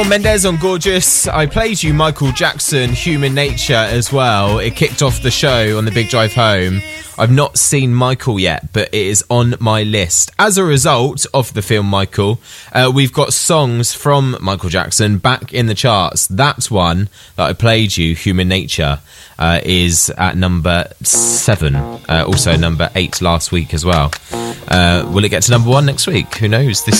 Mendes on Gorgeous. I played you Michael Jackson, Human Nature as well. It kicked off the show on the big drive home. I've not seen Michael yet, but it is on my list. As a result of the film Michael, we've got songs from Michael Jackson back in the charts. That one that I played you, Human Nature, is at number 7. Also number 8 last week as well. Will it get to number 1 next week? Who knows? This